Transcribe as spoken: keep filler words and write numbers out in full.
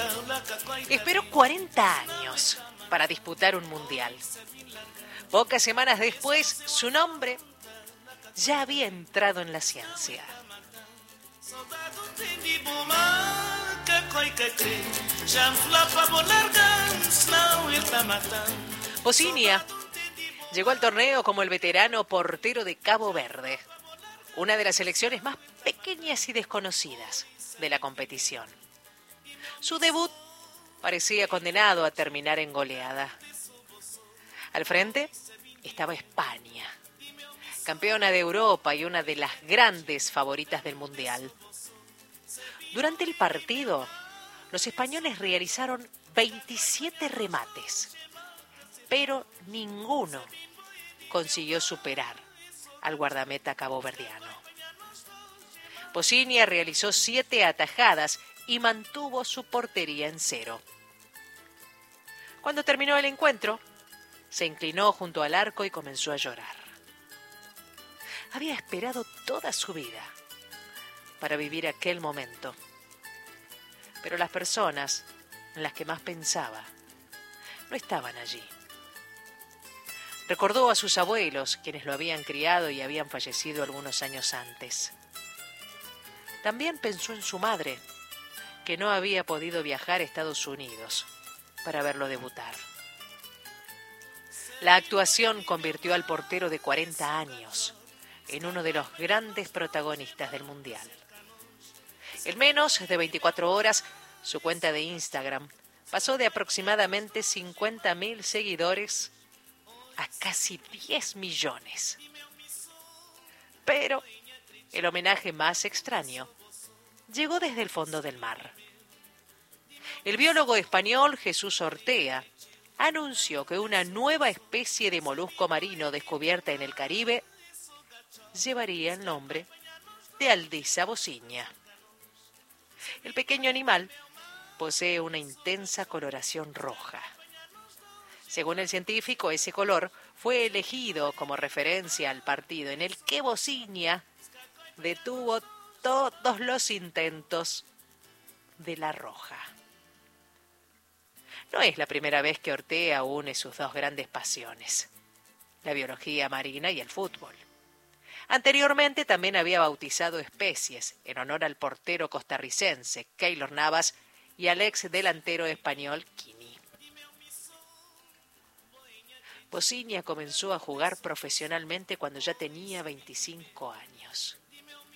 Esperó cuarenta años para disputar un mundial. Pocas semanas después, su nombre ya había entrado en la ciencia. Bocinia llegó al torneo como el veterano portero de Cabo Verde, una de las selecciones más pequeñas y desconocidas de la competición. Su debut parecía condenado a terminar en goleada. Al frente estaba España, campeona de Europa y una de las grandes favoritas del Mundial. Durante el partido, los españoles realizaron veintisiete remates, pero ninguno consiguió superar al guardameta caboverdiano. Bocinia realizó siete atajadas y mantuvo su portería en cero. Cuando terminó el encuentro, se inclinó junto al arco y comenzó a llorar. Había esperado toda su vida para vivir aquel momento, pero las personas en las que más pensaba no estaban allí. Recordó a sus abuelos, quienes lo habían criado y habían fallecido algunos años antes. También pensó en su madre, que no había podido viajar a Estados Unidos para verlo debutar. La actuación convirtió al portero de cuarenta años en uno de los grandes protagonistas del Mundial. En menos de veinticuatro horas, su cuenta de Instagram pasó de aproximadamente cincuenta mil seguidores a casi diez millones. Pero el homenaje más extraño llegó desde el fondo del mar. El biólogo español Jesús Ortea anunció que una nueva especie de molusco marino descubierta en el Caribe llevaría el nombre de Aldisa bocinia. El pequeño animal posee una intensa coloración roja. Según el científico, ese color fue elegido como referencia al partido en el que Bocinia detuvo todos los intentos de la roja. No es la primera vez que Ortea une sus dos grandes pasiones, la biología marina y el fútbol. Anteriormente también había bautizado especies en honor al portero costarricense Keylor Navas y al ex delantero español Quini. Bocinia comenzó a jugar profesionalmente cuando ya tenía veinticinco años.